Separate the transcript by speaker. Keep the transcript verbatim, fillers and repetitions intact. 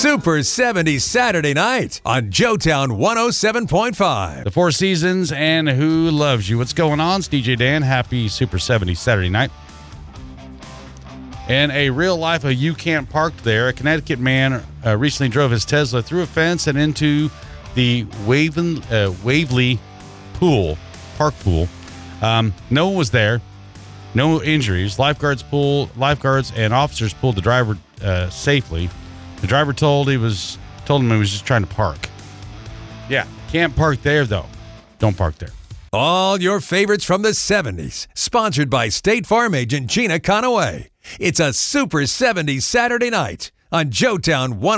Speaker 1: Super seventies Saturday night on Joetown one oh seven point five.
Speaker 2: The Four Seasons and Who Loves You. What's going on? It's D J Dan. Happy Super seventies Saturday night. And a real life of You Can't Park There. A Connecticut man uh, recently drove his Tesla through a fence and into the Waven, uh, Waverly pool, park pool. Um, no one was there. No injuries. Lifeguards pull, lifeguards and officers pulled the driver uh, safely. The driver told he was told him he was just trying to park. Yeah, can't park there though. Don't park there.
Speaker 1: All your favorites from the seventies, sponsored by State Farm agent Gina Conaway. It's a Super seventies Saturday night on Joetown one.